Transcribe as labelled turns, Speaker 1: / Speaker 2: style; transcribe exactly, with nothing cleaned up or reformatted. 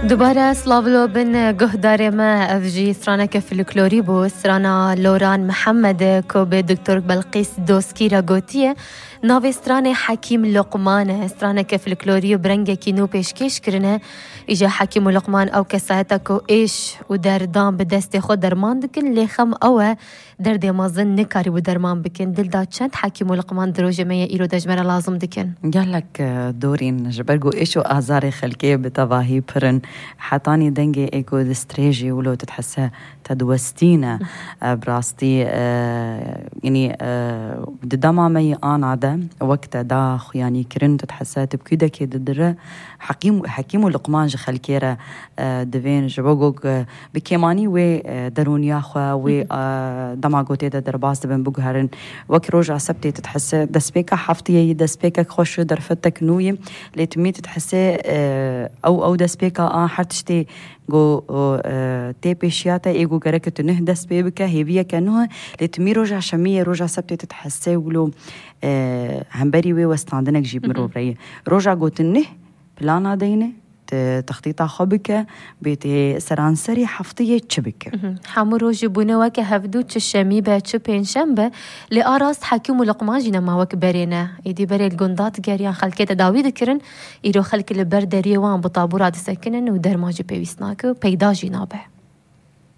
Speaker 1: دوباره سلاولو بن گهدار ما افجی سرانه که فلکلوری بو سرانا لوران محمد کو به دکتر بلقیس دوسکی را گوتیه ناوی سرانه حکیم لقمان سرانه که فلکلوری و برنگ کی نو پیشکش کرنه ایجا حکیم لقمان او کسایتا کو ایش و دردان به دست خود درمان دکن لیخم او درد مازن نکاری و درمان بکن دل دا چند حکیم لقمان درو جمعه ایرو دجمره لازم دکن
Speaker 2: قال لك دورين جبرقو إيشو آزار خلقية بتواهي برن حطاني دنجي إيكو دستريجي ولو تتحسها تدوستينا براستي يعني ددما مي آن عدا وقت دا خياني كرن تتحسها تبكيدا كي ددرة حكيم حكيم لقمان خلقيرة دوين جبرقو بكيماني و درونيا خوا و دما قوتي دا درباس دبن بقهرن وكي روجع سبتي تتحسها دسبيكا حفتي دسبيكا خوش درفتك نوي لتمي تتحسي او او دسبيكا اه حرتشتي جو تي بيشياتا ايجو غرك تنه دسبيكا هيبيا كانوها لتمي رجع شميه رجع سبتي تتحسي ولو همبري وي وستاندنك جيب مروبري رجع قوتنه بلانا دينه تخطيطا خبكة بيتي سرانسري حفطية تشبكة
Speaker 1: حمرو جبونا وكا هفدو تشامي با تشبين شنبه لأراس حكيم لقمان جينا ما وك برينا ايدي بري القندات قاريان خلقه تداوي ذكرن ايرو خلق البردري وان بطابورات سكنن ودرماجي بيويسناكو بيدا جينا به